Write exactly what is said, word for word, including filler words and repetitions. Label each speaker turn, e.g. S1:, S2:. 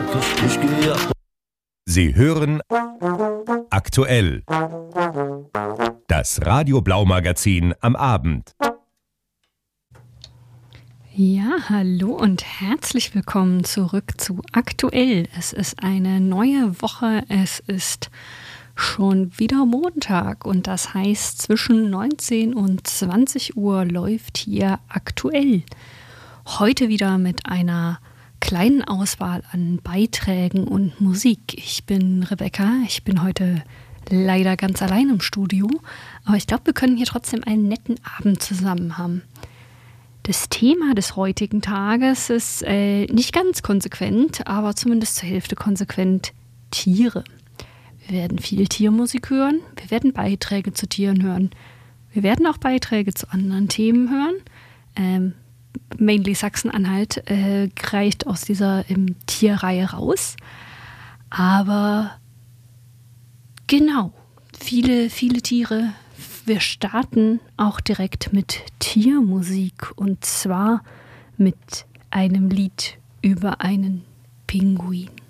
S1: Ich gehe ab.
S2: Sie hören aktuell das Radio Blau Magazin am Abend.
S3: Ja, hallo und herzlich willkommen zurück zu Aktuell. Es ist eine neue Woche, es ist schon wieder Montag und das heißt, zwischen neunzehn und zwanzig Uhr läuft hier Aktuell. Heute wieder mit einer kleinen Auswahl an Beiträgen und Musik. Ich bin Rebecca, ich bin heute leider ganz allein im Studio, aber ich glaube, wir können hier trotzdem einen netten Abend zusammen haben. Das Thema des heutigen Tages ist äh, nicht ganz konsequent, aber zumindest zur Hälfte konsequent: Tiere. Wir werden viel Tiermusik hören, wir werden Beiträge zu Tieren hören, wir werden auch Beiträge zu anderen Themen hören. Ähm, mainly Sachsen-Anhalt äh, reicht aus dieser ähm, Tierreihe raus. Aber genau, viele, viele Tiere. Wir starten auch direkt mit Tiermusik und zwar mit einem Lied über einen Pinguin.